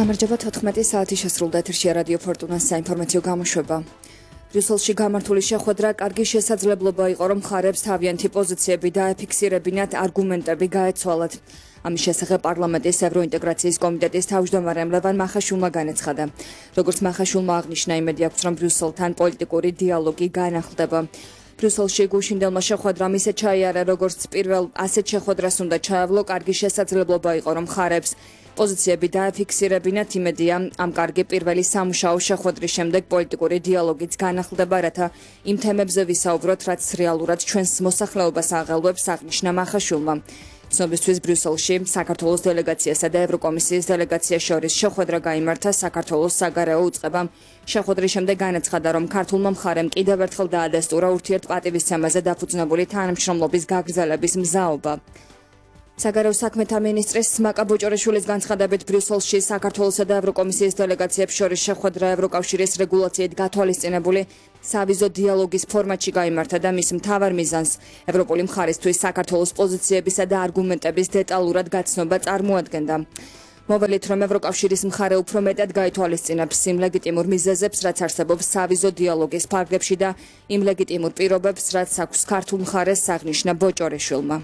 გამარჯობა 14 საათი შესრულდა ეთერში რადიო ფორტუნას საინფორმაციო გამოშვება. ბრიუსელში გამართული შეხვედრა კარგი შესაძლებლობა იყო, რომ მხარებს თავიანთი პოზიციები დაეფიქსირებინათ, არგუმენტები გაეცვალათ. ამის შესახებ პარლამენტის ევროინტეგრაციის კომიტეტის თავმჯდომარემ ლევან მახაშვილმა განაცხადა. როგორც მახაშვილმა აღნიშნა, იმედი აქვს, რომ ბრიუსელთან პოლიტიკური დიალოგი განახლდება. ბრიუსელში გუშინდელმა შეხვედრამ ისე ჩაიარა, როგორც პირველ ასეთ შეხვედრას უნდა ჩაავლო, კარგი შესაძლებლობა იყო, რომ მხარებს პოზიციები დაეფიქსირებინათ, იმედია ამ კარგი პირველი სამუშაო შეხვედრის შემდეგ პოლიტიკური დიალოგიც განახლდება, რათა იმ თემებზე ვისაუბროთ, რაც რეალურად ჩვენს მოსახლეობას აღელვებს, აღნიშნა მახაშვილმა. ცნობისთვის ბრიუსელში საქართველოს დელეგაციასა და ევროკომისიის დელეგაციას შორის შეხვედრა გაიმართა საქართველოს საგარეო უწყებამ. შეხვედრის შემდეგ განაცხადა, რომ ქართულმა მხარემ კიდევ ერთხელ დაადასტურა ურთიერთპატივისცემაზე დაფუძნებული თანამშრომლობის გაგრძელების მზაობა. საგარეო საქმეთა მინისტრის მაკა ბოჭორაშვილის განცხადებით ბრიუსელში საქართველოსა და ევროკომისიის დელეგაციებს შორის შეხვედრა ევროკავშირის რეგულაციით გათვალისწინებული სავიზო დიალოგის ფორმატში გაიმართა და მის მთავარ მიზანს ევროპული მხარისთვის საქართველოს პოზიციებისა და არგუმენტების დეტალურად გაცნობა წარმოადგენდა. მოველით, რომ ევროკავშირის მხარე უფრო მეტად გაითვალისწინებს იმ ლეგიტიმურ მიზეზებს, რაც არსებობს სავიზო დიალოგის ფარგლებში და იმ ლეგიტიმურ პირობებს, რაც აქვს ქართულ მხარეს, აღნიშნა ბოჭორაშვილმა.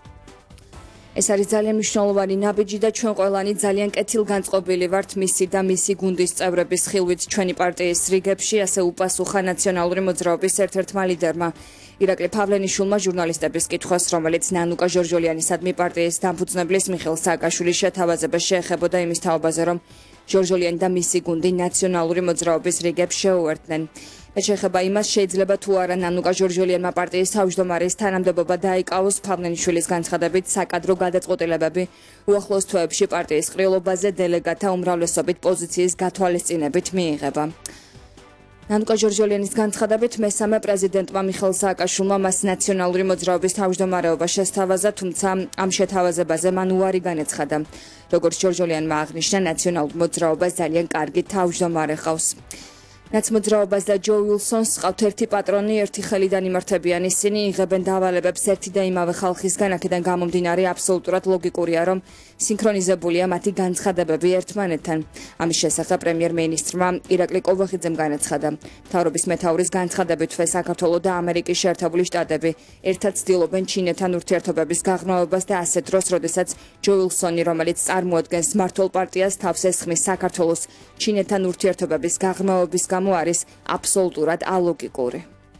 ეს არის ძალიან მნიშვნელოვანი ნაბიჯი და ჩვენ ყველანი ძალიან კეთილგანწყობილი ვართ მისი და მისი გუნდის წევრების ხილვით ჩვენი პარტიის რიგებში, ასე უპასუხა ნაციონალური მოძრაობის ერთ-ერთმა ლიდერმა. ირაკლი ფავლენიშვილმა ჟურნალისტების კითხვას, რომელიც ნანუკა ჟორჟოლიანისადმი პარტიის დამფუძნებლის მიხეილ სააკაშვილის შეთავაზება შეეხებოდა იმის თაობაზე, რომ ჟორჟოლიანი და მისი გუნდი ნაციონალური მოძრაობის რიგებს შეუერთდნენ. შეეხება იმას, შეიძლება თუ არა ნანუკა ჟორჟოლიანმა პარტიის თავმჯდომარის თანამდებობა დაიკავოს, ფავლენიშვილის განცხადებით საკადრო გადაწყვეტილებები უახლოს თვეებში პარტიის ყრილობაზე დელეგატთა უმრავლესობით პოზიციის გათვალისწინებით მიიღება. ნანუკა ჟორჟოლიანის განცხადებით მესამე პრეზიდენტმა მიხეილ სააკაშვილმა მას ნაციონალური მოძრაობის თავმჯდომარეობა შესთავაზა, თუმცა ამ შეთავაზებაზე მან უარი განაცხადა. როგორც ჟორჟოლიანმა აღნიშნა, ნაციონალურ მოძრაობას ძალიან კარგი თავმჯდომარე ჰყავს. ნაცმოძრაობას და ჯო უილსონს ყავთ ერთი პატრონი, ერთი ხელიდან იმართებიან, ისინი იღებენ დავალებებს ერთი და იმავე ხალხისგან, აქედან გამომდინარე აბსოლუტურად ლოგიკურია, რომ სინქრონიზებულია მათი განცხადებები ერთმანეთთან. ამის შესახებ პრემიერ-მინისტრმა ირაკლი კოვახიძემ განაცხადა. მთავრობის მეთაურის განცხადებით, საქართველო და ამერიკის შეერთებული შტატები ერთად ცდილობენ ჩინეთთან ურთიერთობების გაღრმავებას და ასეთ დროს, როდესაც ჯო უილსონი, რომელიც წარმოადგენს მმართველ პარტიას, თავს ესხმის საქართველოს ჩინეთთან ურთიერთობების გაღრმავების არის აბსოლუტურად ალოგიკური.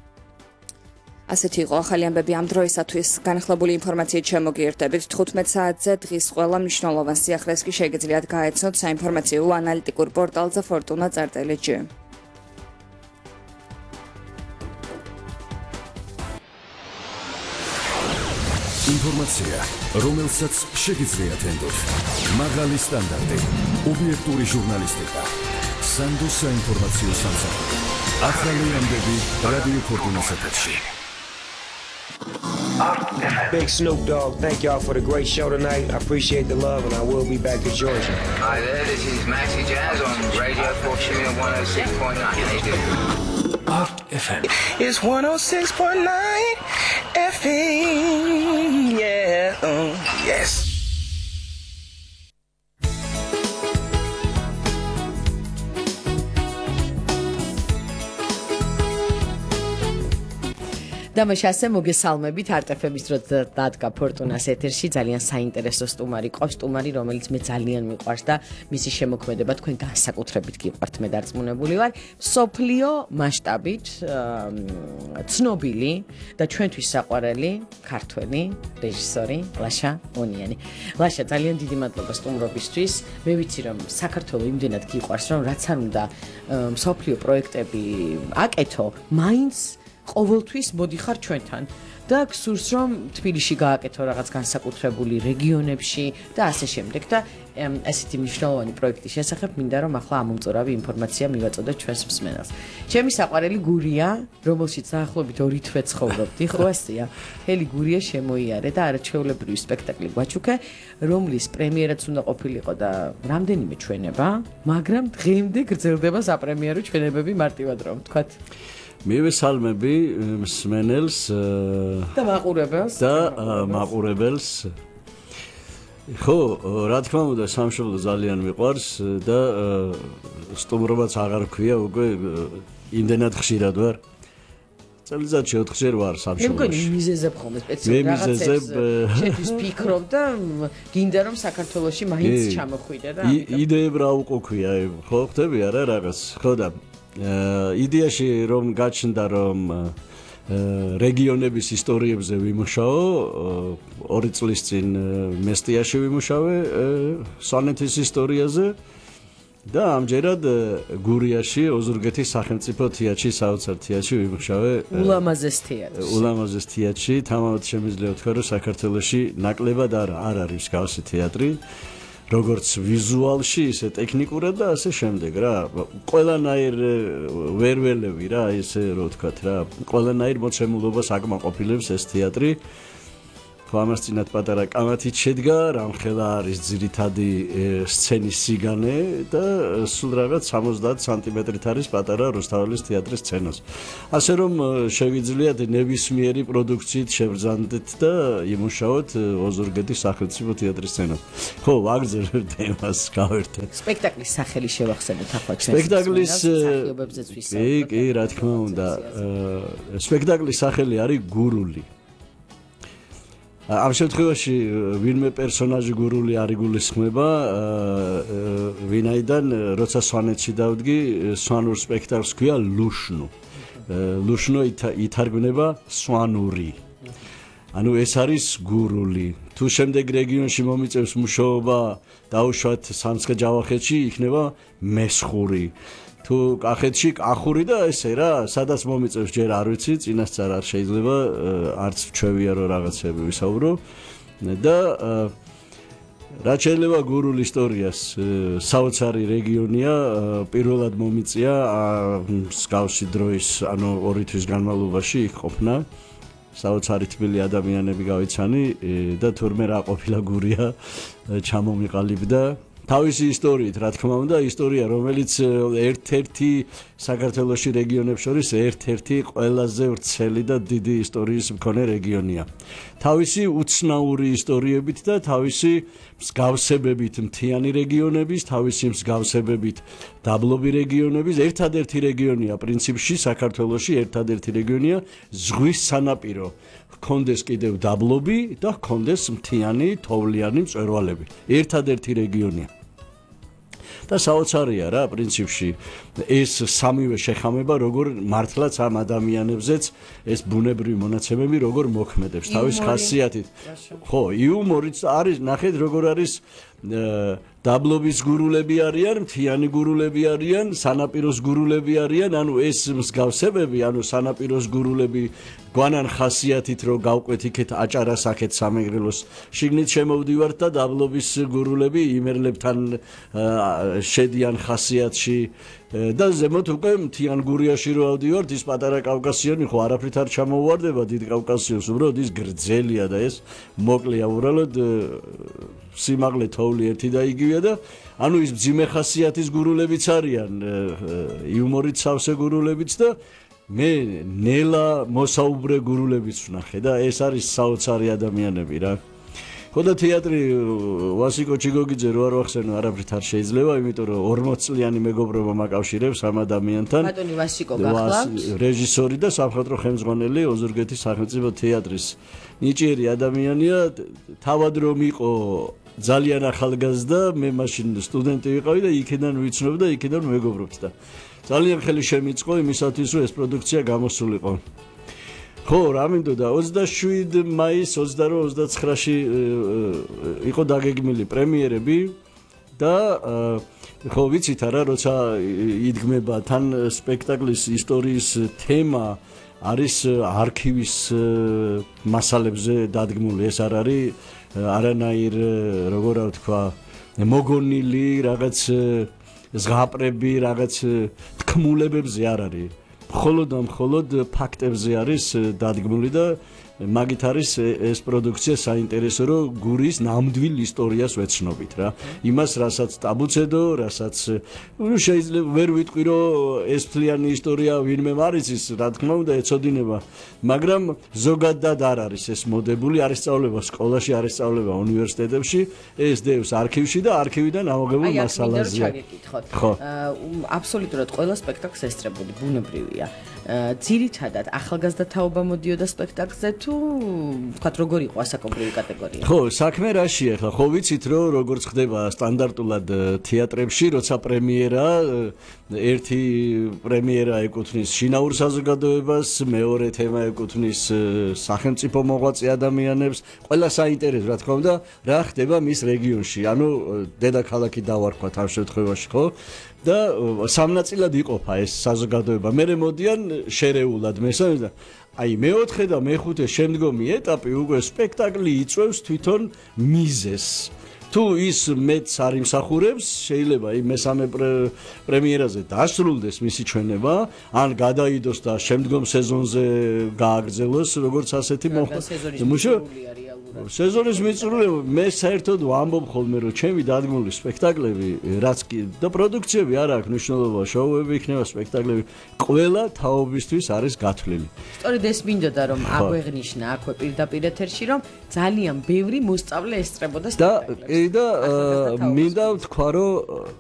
ასეთი იყო ახალი ამბები ამ დროისათვის. განახლებული ინფორმაციით შემოგიერთებით 15 საათზე დღის ყველა მნიშვნელოვან სიახლეს კი შეგიძლიათ გაეცნოთ საინფორმაციო ანალიტიკურ პორტალზე fortuna.lg. ინფორმაცია, რომელსაც შეგიძლიათ ენდოთ. მაღალი სტანდარტი, ობიექტური ჟურნალისტიკა. სანდო საინფორმაციო სამსახური. ახალი ამბები რადიო ფორტუნას ეთერში. Big Snoop Dogg, thank y'all for the great show tonight. I appreciate the love and I will be back to Georgia. Hi there, this is Maxi Jazz on Radio Fortuna 106.9. Art FM. It's 106.9 FM. Yeah. Yes. დამაშ ასე მოგესალმებით არტეფების დრო დადგა ფორტუნას ეთერში ძალიან საინტერესო სტუმარი ყავს სტუმარი რომელიც მე ძალიან მიყვარს და მისი შემოქმედება თქვენ განსაკუთრებით გიყვართ მე დარწმუნებული ვარ სოფლიო მასშტაბით ცნობილი და ჩვენთვის საყვარელი ქართველი რეჟისორი ლაშა ონიანი ლაშა ძალიან დიდი მადლობა სტუმრობისთვის მე ვიცი რომ საქართველოს იმდენად გიყვარს რომ რაც არ უნდა სოფლიო პროექტები აკეთო მაინც ყოველთვის მოდიხარ ჩვენთან და გსურს რომ თბილისში გააკეთო რაღაც განსაკუთრებული რეგიონებში და ასე შემდეგ და ესეთი მნიშვნელოვანი პროექტის შესახებ მინდა რომ ახლა ამომწორავი ინფორმაცია მივაწოდოთ ჩვენს მსმენელს. ჩემი საყვარელი გურია, რომელშიც დაახლოებით 2 თვე ცხოვრობდი, ხო ასეა. მთელი გურია შემოიარე და არაჩვეულებრივი სპექტაკლი გვაჩუქე, რომლის პრემიერაც უნდა ყოფილიყო და რამდენიმე ჩვენება, მაგრამ დღემდე გრძელდება საპრემიერო ჩვენებები მარტივად რომ ვთქვათ. მივესალმები მსმენელს და მაყურებელს ხო, რა თქმა უნდა, სამშობლო ძალიან მიყვარს და სტუმრობაც აღარ ქვია, უკვე იმდენად ხშირად ვარ. წელიწადში 4-ჯერ ვარ სამშობლოში. მე მგონი მიზეზებ ხოლმე სპეციალურად რაღაცებს შეთვის ფიქრობ და გინდა რომ საქართველოში მაინც ჩამოხვიდე და იდეებ რა უკოქვია, ხო ხდები არა რაღაც. ხო და იდეაში რომ გაჩნდა რომ რეგიონების ისტორიებზე ვიმუშაო, 2 წლის წინ მესტიაში ვიმუშავე სვანეთის ისტორიაზე და ამჯერად გურიაში ოზურგეთის სახელმწიფო თეატრში, საოცარ თეატრში ვიმუშავე. ულამაზეს თეატრში, თამამად შემიძლია ვთქვა, რომ საქართველოში ნაკლებად არ არის მსგავსი თეატრი. როგორც ვიზუალში, ისე ტექნიკურად და ასე შემდეგ რა. ყველანაირ ვერ ველევი რა, ესე რო ვთქვათ რა. ყველანაირ მოცემულობას აკმაყოფილებს ეს თეატრი. ხო, ამას წინათ პატარა კამათით შედგა, რამხელა არის ძირითადი სცენის სიგანე და სულ რაღაც 70 სანტიმეტრით არის პატარა რუსთაველის თეატრის სცენას. ასე რომ შევიძლიათ ნებისმიერი პროდუქციით შევბრძანდეთ და იმუშაოთ ოზურგეთის სახელმწიფო თეატრის სცენას. ხო, ვაგზელ თემას გავერთეთ. სპექტაკლის სახელი შევახსენოთ ახლა ჩვენ. სპექტაკლის სახეობებზეც ვისაუბრეთ. კი, რა თქმა უნდა. სპექტაკლის სახელი არის გურული. ამ შემთხვევაში ვინმე პერსონაჟი გურული არ იგულისხმება, ვინაიდან როცა სვანეთში დავდგი, სვანურ სპექტაკლს ქვია ლუშნუ. ლუშნუ ითარგმნება სვანური. ანუ ეს არის გურული. თუ შემდეგ რეგიონში მომიწევს მუშაობა, დაუშვათ სამცხე-ჯავახეთში, იქნება მესხური. თუ კახეთში კახური და ესე რა, სადაც მომიწევს ჯერ არ ვიცი, წინასწარ არ შეიძლება, არც ჩვევია რომ რაღაცები ვისაუბრო და რაც შეიძლება გურულ ისტორიას, საოცარი რეგიონია, პირველად მომიწია მსგავსი დროის, ანუ 2 თვის განმავლობაში იქ ყოფნა. საოცარი თბილი ადამიანები გავიცანი და თურმე რა ყოფილა გურია ჩამომიყალიბდა. თავისი ისტორიით, რა თქმა უნდა, ისტორია, რომელიც ერთ-ერთი საქართველოში რეგიონებს შორის ერთ-ერთი ყველაზე ვრცელი და დიდი ისტორიის მქონე რეგიონია. თავისი უცნაური ისტორიებით და თავისი მსგავსებებით მთიანი რეგიონების, თავისი მსგავსებებით დაბლობი რეგიონების, ერთადერთი რეგიონია პრინციპში საქართველოში, ერთადერთი რეგიონია ზღვის სანაპირო. ჰქონდეს კიდევ დაბლობი და ჰქონდეს მთიანი თოვლიანი მწვერვალები. ერთადერთი რეგიონია. და საოცარია რა პრინციპში ეს სამივე შეხამება როგორ მართლაც ამ ადამიანებზეც ეს ბუნებრივი მონაცემები როგორ მოქმედებს თავის ხასიათით. ხო, იუმორიც არის, ნახეთ როგორ არის დაბლობის გურულები არიან, მთიანი გურულები არიან, სანაპიროს გურულები არიან, ანუ ეს მსგავსებები, ანუ სანაპიროს გურულები გვანან ხასიათით რომ გავყვეთ იქეთ აჭარას აქეთ სამეგრელოს შიგნით შემოვდივართ და დაბლობის გურულები იმერლებთან შედიან ხასიათში და ზემოთ უკვე მთიან გურიაში რო ავდივართ ის პატარა კავკასიონი ხო არაფრით არ ჩამოვარდება დიდ კავკასიონს უბრალოდ ის გრძელია და ეს მოკლეა უბრალოდ სიმაღლე თოვლი ერთი და იგივეა და ანუ ის მძიმე ხასიათის გურულებიც არიან იუმორით სავსე გურულებიც და მე ნელა მოსაუბრე გურულებიც ვნახე და ეს არის საოცარი ადამიანები რა. ხო და თეატრი ვასიკო ჩიგოგიძე რო არ ვახსენო არაფრით არ შეიძლება, იმიტომ რომ 40 წლიანი მეგობრობა მაკავშირებს ამ ადამიანთან. ბატონი ვასიკო გახლავთ? რეჟისორი და სამხატვრო ხელმძღვანელი ოზურგეთის სახელმწიფო თეატრის. ნიჭიერი ადამიანია, თავად რომ იყო ძალიან ახალგაზრდა, მე მაშინ სტუდენტი ვიყავი და იქიდან ვიცნობ და იქიდან მეგობრობთ და ძალიან ხელი შემიწყო იმისათვის რომ ეს პროდუქცია გამოსულიყო. ხო, რა მინდოდა 27 მაისს 28-29-ში იყო დაგეგმილი პრემიერები და ხო ვიცით არა, როცა იდგმება თან სპექტაკლის ისტორიის თემა არის არქივის მასალებზე დადგმული, ეს არ არის არანაირ როგორ ვთქვა მოგონილი რაღაც ზღაპრები, რაღაც თქმულებებზე არ არის. მხოლოდ ფაქტებზე არის დადგმული და მაგით არის ეს პროდუქცია საინტერესო, რომ გურის ნამდვილ ისტორიას ვეცნობით რა. იმას, რასაც ტაბუცედო, რასაც შეიძლება ვერ ვიტყვი, რომ ეს მთლიანი ისტორია ვინმე მარიცის, რა თქმა უნდა, ეცოდინება, მაგრამ ზოგადად არ არის ეს მოდებული, არ ესწავლება სკოლაში, არ ესწავლება უნივერსიტეტებში, ეს დევს არქივში და არქივიდან ამოღებულ მასალაზეა. ხო. აბსოლუტურად ყველა სპექტაკლს ესწრებული, ბუნებრივია. ძირითადად ახალგაზრდა თაობა მოდიოდა სპექტაკლზე თუ ვთქვათ როგორი იყო ასაკობრივი კატეგორია? ხო, საქმე რაშია ხა? ხო ვიცით რომ როგორც ხდება სტანდარტულად თეატრებში, როცა პრემიერა, ერთი პრემიერა ეკუთვნის შინაურ საზოგადოებას, მეორე თემა ეკუთვნის სახელმწიფო მოღვაწე ადამიანებს, ყველა საინტერესო, რა თქმა უნდა, რა ხდება მის რეგიონში. ანუ დედაქალაქი დავარქვათ ამ შემთხვევაში, ხო? და სამნაწილად იყოფა ეს საზოგადოება. მერე მოდიან შერეულად მესამე და აი მეოთხე და მეხუთე შემდგომი ეტაპი უკვე სპექტაკლი იწვევს თვითონ მიზეზს. თუ ის მეც არ იმსახურებს, შეიძლება იმ მესამე პრემიერაზე დასრულდეს მისი ჩვენება, ან გადაიდოს და შემდგომ სეზონზე გააგრძელოს, როგორც ასეთი სეზონის მიწურულება. მე საერთოდ ვამბობ ხოლმე, რომ ჩემი დადგმული სპექტაკლები, რაც კი და პროდუქციები არ აქვს მნიშვნელობა, შოუები იქნება, სპექტაკლები, ყველა თაობისთვის არის გათვლილი. სწორედ ეს მინდოდა რომ აგვეღნიშნა აქვე პირდაპირ ეთერში, რომ ძალიან ბევრი მოსწავლე ესწრებოდა სპექტაკლებს. და მინდა ვთქვა, რომ